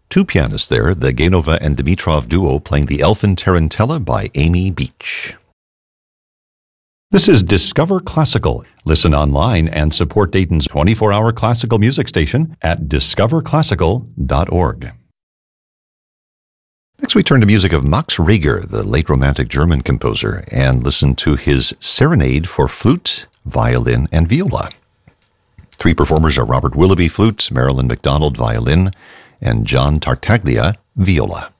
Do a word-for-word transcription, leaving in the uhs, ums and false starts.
Two pianists there, the Genova and Dimitrov duo playing the Elfin Tarantella by Amy Beach. This is Discover Classical. Listen online and support Dayton's twenty-four hour classical music station at discover classical dot org. Next, we turn to music of Max Reger, the late Romantic German composer, and listen to his Serenade for flute, violin, and viola. Three performers are Robert Willoughby, flute, Marilyn McDonald, violin, and John Tartaglia, viola.